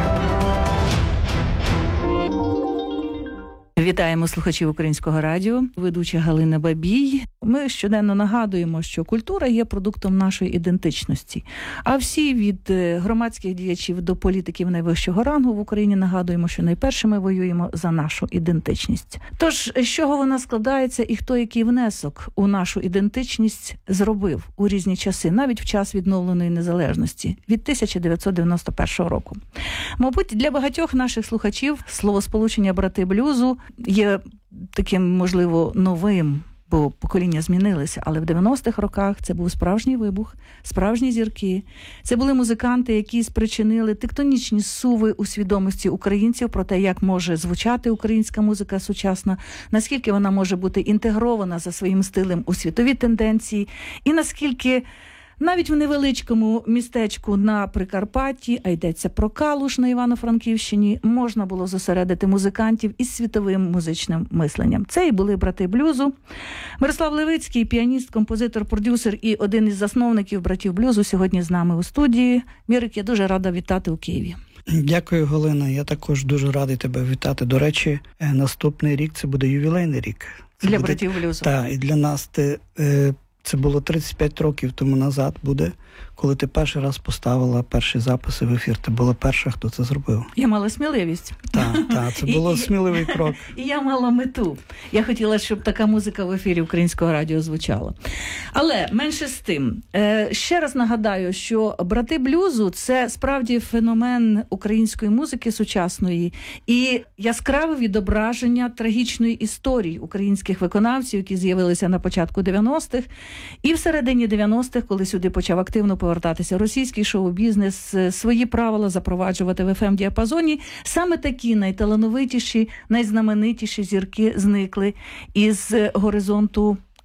Вітаємо слухачів Українського радіо, ведуча Галина Бабій. Ми щоденно нагадуємо, що культура є продуктом нашої ідентичності. А всі від громадських діячів до політиків найвищого рангу в Україні нагадуємо, що найперше ми воюємо за нашу ідентичність. Тож, з чого вона складається і хто який внесок у нашу ідентичність зробив у різні часи, навіть в час відновленої незалежності від тисяча дев'ятсот дев'яносто першого року. Мабуть, для багатьох наших слухачів словосполучення «брати блюзу» є таким, можливо, новим, бо покоління змінилися, але в дев'яностих роках це був справжній вибух, справжні зірки. Це були музиканти, які спричинили тектонічні зсуви у свідомості українців про те, як може звучати українська музика сучасна, наскільки вона може бути інтегрована за своїм стилем у світові тенденції, і наскільки навіть в невеличкому містечку на Прикарпатті, а йдеться про Калуш на Івано-Франківщині, можна було зосередити музикантів із світовим музичним мисленням. Це і були брати блюзу. Мирослав Левицький, піаніст, композитор, продюсер і один із засновників братів блюзу, сьогодні з нами у студії. Мірик, я дуже рада вітати у Києві. Дякую, Галина. Я також дуже радий тебе вітати. До речі, наступний рік це буде ювілейний рік. Це для буде... братів блюзу. Так, і для нас ти... Е... Це було тридцять п'ять років тому назад буде, коли ти перший раз поставила перші записи в ефір. Ти була перша, хто це зробив. Я мала сміливість. Так, так, це було сміливий крок. І я мала мету. Я хотіла, щоб така музика в ефірі Українського радіо звучала. Але менше з тим, ще раз нагадаю, що брати блюзу – це справді феномен української музики сучасної і яскраве відображення трагічної історії українських виконавців, які з'явилися на початку дев'яностих. І в середині дев'яностих, коли сюди почав активно повертатися російський шоу-бізнес, свої правила запроваджувати в еф ем-діапазоні, саме такі найталановитіші, найзнаменитіші зірки зникли із горизонту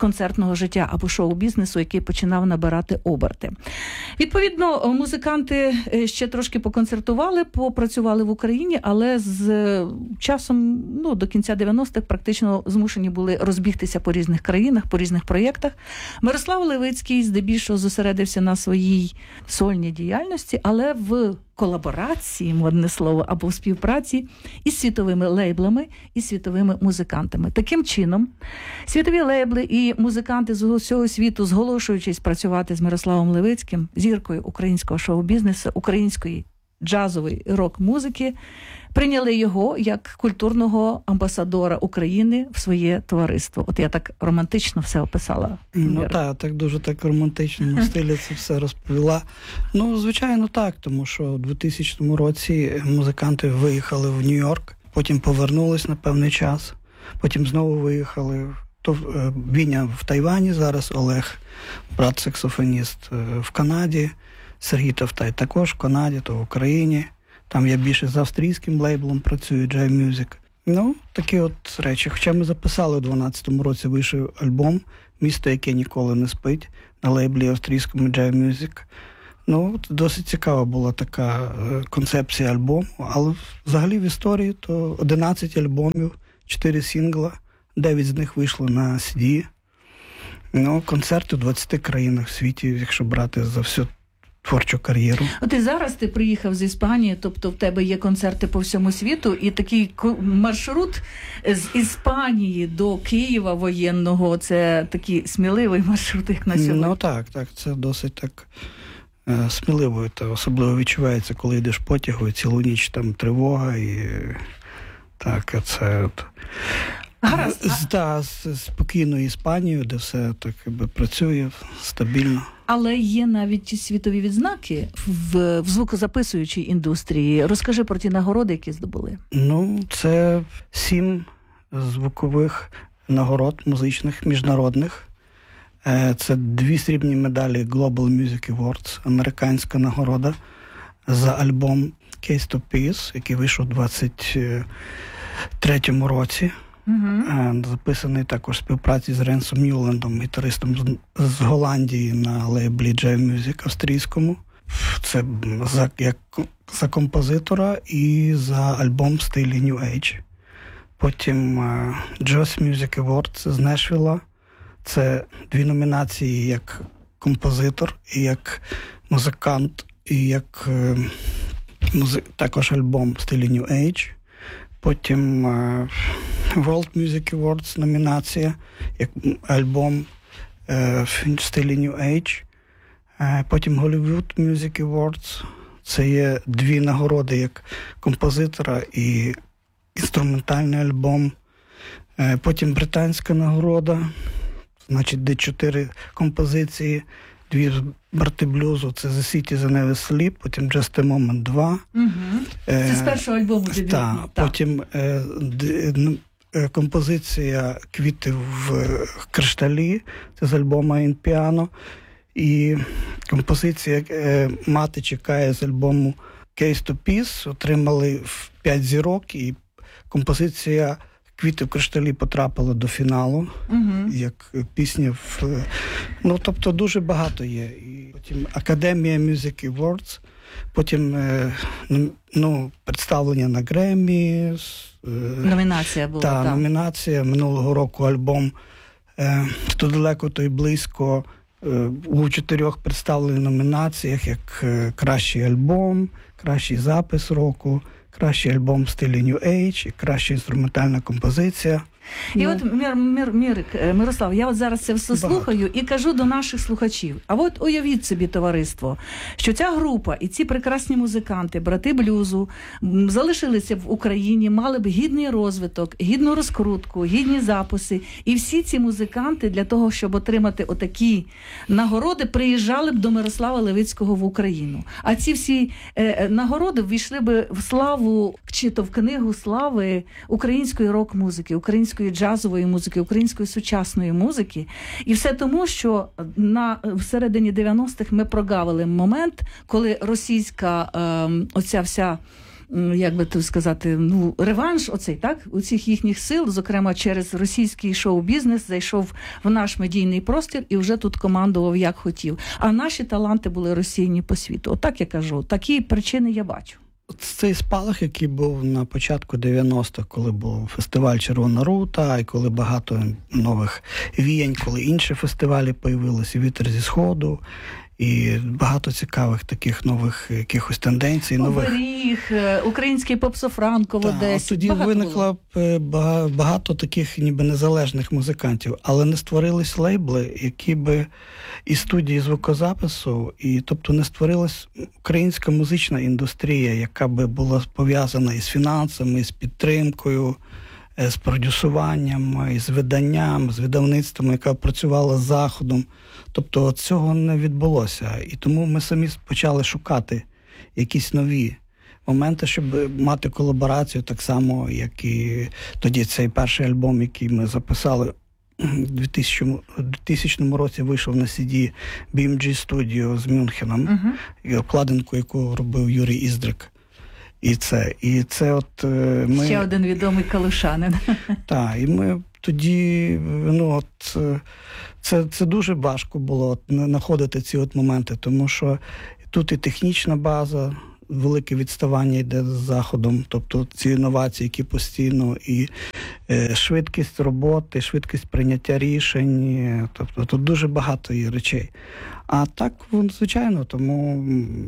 концертного життя або шоу-бізнесу, який починав набирати оберти. Відповідно, музиканти ще трошки поконцертували, попрацювали в Україні, але з часом, ну, до кінця дев'яностих практично змушені були розбігтися по різних країнах, по різних проєктах. Мирослав Левицький здебільшого зосередився на своїй сольній діяльності, але в колаборації, модне слово, або в співпраці із світовими лейблами і світовими музикантами. Таким чином, світові лейбли і музиканти з усього світу, зголошуючись працювати з Мирославом Левицьким, зіркою українського шоу-бізнесу, української джазової рок-музики, прийняли його як культурного амбасадора України в своє товариство. От я так романтично все описала. Ну так, так дуже так в романтичному стилі це все розповіла. Ну, звичайно, так, тому що у двохтисячному році музиканти виїхали в Нью-Йорк, потім повернулись на певний час, потім знову виїхали. То Віня в Тайвані зараз, Олег, брат-саксофоніст, в Канаді, Сергій Тавтай також в Канаді, то в Україні. Там я більше з австрійським лейблом працюю, Jive Music. Ну, такі от речі. Хоча ми записали у дванадцятому році, вийшов альбом «Місто, яке ніколи не спить» на лейблі австрійському Jive Music. Ну, досить цікава була така концепція альбому. Але взагалі в історії то одинадцять альбомів, чотири сингла, дев'ять з них вийшло на сі ді. Ну, концерти в двадцяти країнах в світі, якщо брати за всю творчу кар'єру. От і зараз ти приїхав з Іспанії, тобто в тебе є концерти по всьому світу, і такий маршрут з Іспанії до Києва воєнного, це такий сміливий маршрут, як на сьогодні. Ну так, так, це досить так е, сміливо, та особливо відчувається, коли йдеш потягу, і цілу ніч там тривога, і так, це от... Гаразд. З, та, з спокійною Іспанією, де все так якби працює стабільно. Але є навіть світові відзнаки в, в звукозаписуючій індустрії. Розкажи про ті нагороди, які здобули. Ну, це сім звукових нагород музичних, міжнародних. Це дві срібні медалі Global Music Awards, американська нагорода за альбом Case to Peace, який вийшов у двадцять третьому році. Uh-huh. Записаний також в співпраці з Ренсом Ньюлендом, гітаристом з, з Голландії на лейблі Jive Music австрійському. Це за, як, за композитора і за альбом в стилі New Age. Потім uh, Joss Music Awards з Нешвілла. Це дві номінації як композитор і як музикант, і як uh, музи... також альбом в стилі New Age. Потім uh, World Music Awards номінація, як альбом uh, в стилі New Age. Uh, потім Hollywood Music Awards. Це є дві нагороди як композитора і інструментальний альбом. Uh, потім британська нагорода, значить, де чотири композиції. Дві брати блюзу, це The City That Never Sleep, потім Just a Moment два. Угу. Це з першого альбому дебютний. Так, потім е, д, е, композиція «Квіти в кришталі», це з альбому «In Piano». І композиція е, «Мати чекає» з альбому «Case to Peace» отримали п'ять зірок, і композиція «Квіти в кришталі» потрапила до фіналу, uh-huh. як пісня в... Ну, тобто, дуже багато є. І потім Академія Music Awards, потім ну, представлення на Греммі. Номінація була, та, так. номінація. Минулого року альбом «То далеко, то й близько» у чотирьох представлених номінаціях, як кращий альбом, кращий запис року, кращий альбом в стилі New Age і краща інструментальна композиція. І ну, от, Мир, Мир, Мир, Мирослав, я от зараз це все багато. слухаю і кажу до наших слухачів. А от уявіть собі, товариство, що ця група і ці прекрасні музиканти, брати блюзу, залишилися в Україні, мали б гідний розвиток, гідну розкрутку, гідні записи. І всі ці музиканти для того, щоб отримати отакі нагороди, приїжджали б до Мирослава Левицького в Україну. А ці всі е, нагороди ввійшли б в славу, чи то в книгу слави української рок-музики, української джазової музики, української сучасної музики. І все тому, що на всередині дев'яностих ми прогавили момент, коли російська е, оця вся як би тут сказати, ну, реванш оцей, так, у цих їхніх сил, зокрема через російський шоу-бізнес, зайшов в наш медійний простір і вже тут командував як хотів. А наші таланти були розсіяні по світу. Отак я кажу, такі причини я бачу. Цей спалах, який був на початку дев'яностих, коли був фестиваль «Червона рута», і коли багато нових віянь, коли інші фестивалі появилися, «Вітер зі Сходу», і багато цікавих таких нових якихось тенденцій. Нових... Оберіг, український попсофранко в Одесі. Тоді виникло багато таких ніби незалежних музикантів, але не створились лейбли, які би і студії звукозапису, і тобто не створилась українська музична індустрія, яка би була пов'язана із фінансами, з підтримкою, з продюсуванням, із виданням, з видавництвом, яка працювала з Заходом. Тобто цього не відбулося. І тому ми самі почали шукати якісь нові моменти, щоб мати колаборацію, так само, як і тоді цей перший альбом, який ми записали у двохтисячному році, вийшов на сі ді бі ем джі Studio з Мюнхеном, uh-huh. і обкладинку, яку робив Юрій Іздрик. І це, і це от ми... Ще один відомий калушанин. Так, і ми тоді, ну от, це, це дуже важко було от, знаходити ці от моменти, тому що тут і технічна база, велике відставання йде з Заходом, тобто ці інновації, які постійно, і е, швидкість роботи, швидкість прийняття рішень, тобто тут дуже багато є речей. А так, звичайно, тому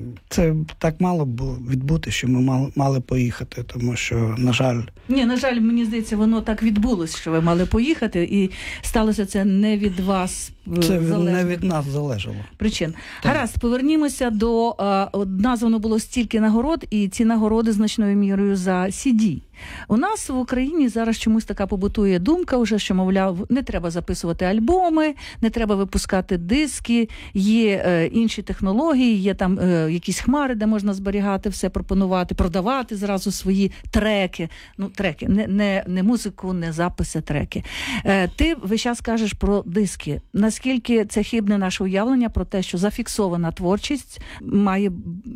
це так мало було відбути, що ми мали, мали поїхати, тому що, на жаль... Ні, на жаль, мені здається, воно так відбулося, що ви мали поїхати, і сталося це не від вас. Це не від нас залежало. Причин. Так. Гаразд, повернімося до... А, названо було стільки нагород, і ці нагороди значною мірою за сі ді. У нас в Україні зараз чомусь така побутує думка вже, що, мовляв, не треба записувати альбоми, не треба випускати диски, є е, інші технології, є там е, якісь хмари, де можна зберігати все, пропонувати, продавати зразу свої треки. Ну, треки, не, не, не музику, не записи, треки. Е, ти весь час кажеш про диски. Наскільки це хибне наше уявлення про те, що зафіксована творчість має,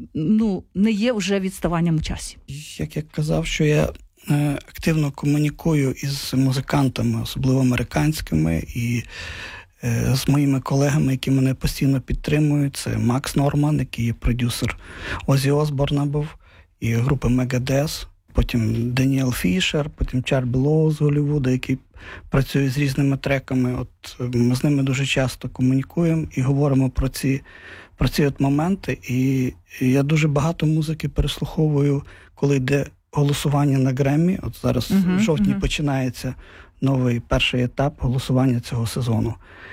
ну, не є вже відставанням у часі? Як я казав, що я активно комунікую із музикантами, особливо американськими, і е, з моїми колегами, які мене постійно підтримують. Це Макс Норман, який є продюсер Озі Осборна був, і групи Megadeth, потім Даніел Фішер, потім Чарльз Лоу з Голлівуда, який працює з різними треками. От ми з ними дуже часто комунікуємо і говоримо про ці, про ці от моменти. І я дуже багато музики переслуховую, коли йде голосування на Греммі. От зараз uh-huh, в жовтні uh-huh. починається новий перший етап голосування цього сезону.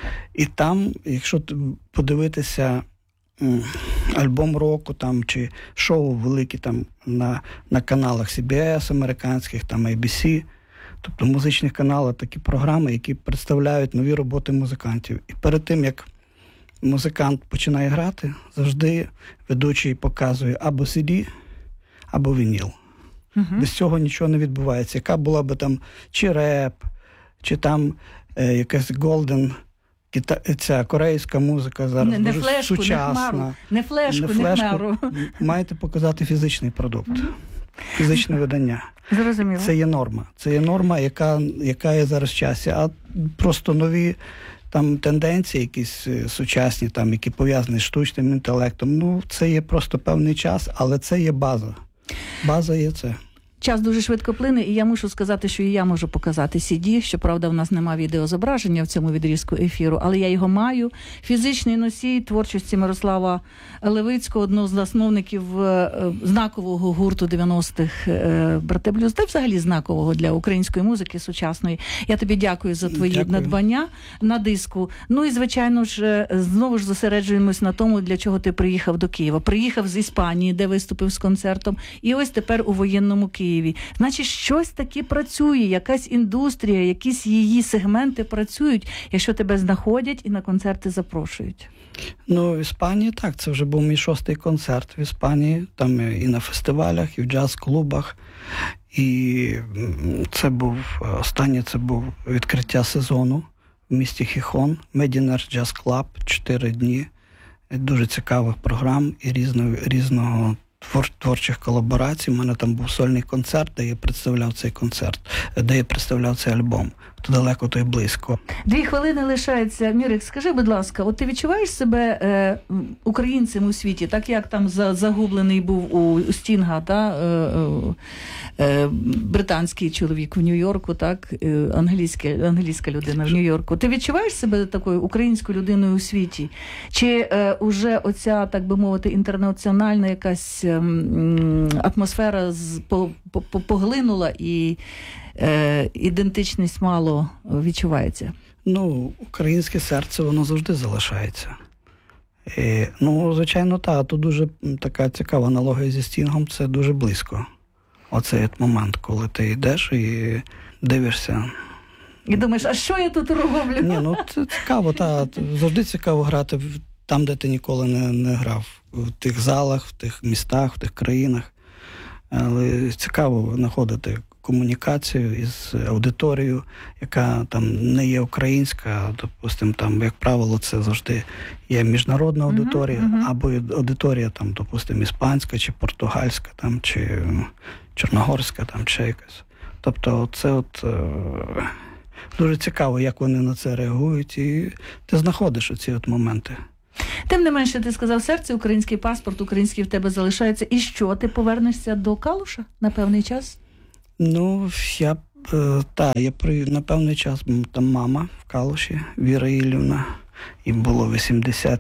І там, якщо подивитися м, альбом року там, чи шоу великі там на, на каналах сі бі ес американських, там ей бі сі, тобто музичних каналах, такі програми, які представляють нові роботи музикантів. І перед тим, як музикант починає грати, завжди ведучий показує або сі ді, або вініл. Uh-huh. Без цього нічого не відбувається. Яка була би там чи реп, чи там е, якась голден, кита... ця корейська музика зараз не, не дуже флешку, сучасна. Не флешку, не флешку, не, флешку. не хмару. Маєте показати фізичний продукт, uh-huh. фізичне видання. Зрозуміло. Це є норма. Це є норма, яка, яка є зараз в часі. А просто нові там тенденції якісь сучасні, там, які пов'язані з штучним інтелектом, ну, це є просто певний час, але це є база. База є це. Час дуже швидко плине, і я мушу сказати, що і я можу показати сі ді. Щоправда, в нас немає відеозображення в цьому відрізку ефіру, але я його маю. Фізичний носій творчості Мирослава Левицького, одного з засновників знакового гурту дев'яностих «Брати Блюз», та взагалі знакового для української музики сучасної. Я тобі дякую за твої дякую. надбання на диску. Ну і, звичайно ж, знову ж зосереджуємось на тому, для чого ти приїхав до Києва. Приїхав з Іспанії, де виступив з концертом, і ось тепер у воєнному Києві. Значить, щось таке працює, якась індустрія, якісь її сегменти працюють, якщо тебе знаходять і на концерти запрошують. Ну, в Іспанії так, це вже був мій шостий концерт в Іспанії, там і на фестивалях, і в джаз-клубах. І це був, останнє це був відкриття сезону в місті Хіхон, Медінер Джаз Клаб, чотири дні. Дуже цікавих програм і різного, різного твор, творчих колаборацій. У мене там був сольний концерт, де я представляв цей концерт, де я представляв цей альбом. То далеко, то й близько. Дві хвилини лишається. Мірик, скажи, будь ласка, от ти відчуваєш себе е, українцем у світі, так як там за, загублений був у, у Стінга, та, е, е, британський чоловік в Нью-Йорку, так, е, англійська, англійська людина в Нью-Йорку. Ти відчуваєш себе такою українською людиною у світі? Чи е, уже оця, так би мовити, інтернаціональна якась е, атмосфера з, по, по, по, поглинула і Е, ідентичність мало відчувається? Ну, українське серце, воно завжди залишається. І, ну, звичайно, так. Тут дуже така цікава аналогія зі Стінгом, це дуже близько. Оцей момент, коли ти йдеш і дивишся. І думаєш, а що я тут роблю? Ні, ну, це цікаво, так. Завжди цікаво грати там, де ти ніколи не, не грав. В тих залах, в тих містах, в тих країнах. Але цікаво знаходити комунікацію із аудиторією, яка там не є українська, допустимо, там, як правило, це завжди є міжнародна аудиторія, uh-huh, uh-huh. або аудиторія, там, допустимо, іспанська, чи португальська, там, чи чорногорська, там, чи якась. Тобто, це от е- дуже цікаво, як вони на це реагують, і ти знаходиш оці от моменти. Тим не менше, ти сказав, серце, український паспорт, український в тебе залишається. І що, ти повернешся до Калуша на певний час? Ну, я, е, так, я при, на певний час, там мама в Калуші, Віра Іллівна, їй було вісімдесят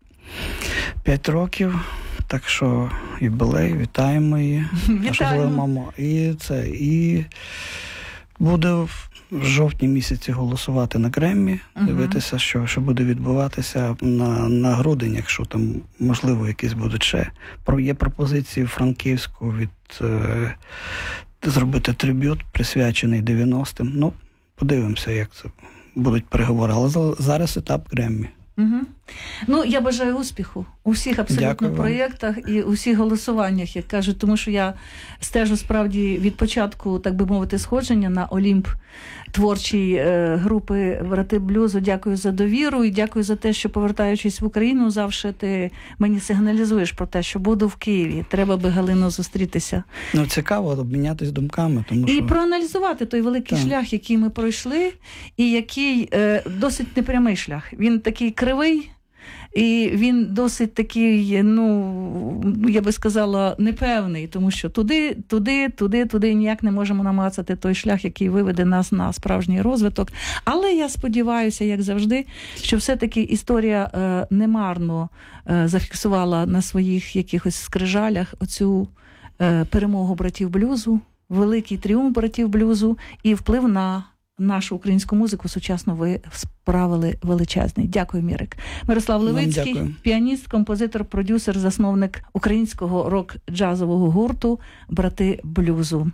п'ять років, так що юбілей, вітаємо її. Вітаємо. Мамо. І це, і буде в жовтні місяці голосувати на Греммі, uh-huh. дивитися, що, що буде відбуватися на, на грудень, якщо там, можливо, якісь будуть ще. Є пропозиції в Франківську від е, зробити триб'ют, присвячений дев'яностим. Ну, подивимося, як це будуть переговори. Але зараз етап Греммі. Угу. Ну, я бажаю успіху у всіх абсолютно Дякую проєктах і у всіх голосуваннях, як кажуть, тому що я стежу справді від початку, так би мовити, сходження на Олімп творчої е, групи «Брати блюзу». Дякую за довіру і дякую за те, що, повертаючись в Україну, завжди ти мені сигналізуєш про те, що буду в Києві. Треба би, Галино, зустрітися. Ну, цікаво обмінятись думками. Тому і що... проаналізувати той великий так. шлях, який ми пройшли, і який е, досить непрямий шлях. Він такий кривий, і він досить такий, ну, я би сказала, непевний, тому що туди, туди, туди, туди ніяк не можемо намацати той шлях, який виведе нас на справжній розвиток. Але я сподіваюся, як завжди, що все-таки історія е, немарно е, зафіксувала на своїх якихось скрижалях оцю е, перемогу братів блюзу, великий тріумф братів блюзу і вплив на нашу українську музику сучасно ви справили величезний. Дякую, Мірик. Мирослав Левицький, піаніст, композитор, продюсер, засновник українського рок-джазового гурту «Брати блюзу».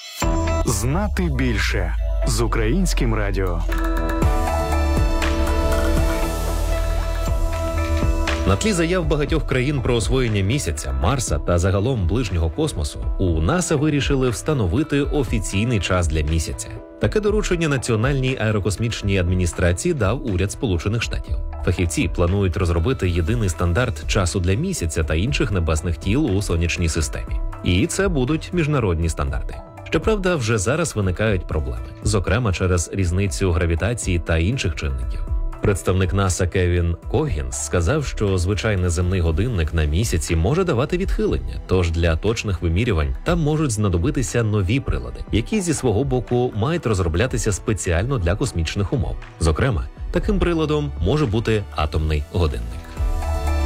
Знати більше з Українським радіо. На тлі заяв багатьох країн про освоєння місяця, Марса та загалом ближнього космосу у НАСА вирішили встановити офіційний час для місяця. Таке доручення Національній аерокосмічній адміністрації дав уряд Сполучених Штатів. Фахівці планують розробити єдиний стандарт часу для місяця та інших небесних тіл у сонячній системі. І це будуть міжнародні стандарти. Щоправда, вже зараз виникають проблеми, зокрема через різницю гравітації та інших чинників. Представник НАСА Кевін Когінс сказав, що звичайний земний годинник на місяці може давати відхилення, тож для точних вимірювань там можуть знадобитися нові прилади, які зі свого боку мають розроблятися спеціально для космічних умов. Зокрема, таким приладом може бути атомний годинник.